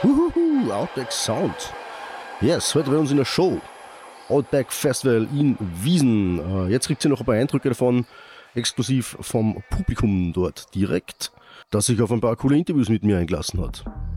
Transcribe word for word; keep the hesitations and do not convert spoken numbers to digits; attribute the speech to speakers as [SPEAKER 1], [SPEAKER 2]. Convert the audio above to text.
[SPEAKER 1] Huhuhu, Outback Sound. Yes, heute bei uns in der Show. Outback Festival in Wiesen. Äh, jetzt kriegt ihr noch ein paar Eindrücke davon, exklusiv vom Publikum dort direkt, das sich auf ein paar coole Interviews mit mir eingelassen hat.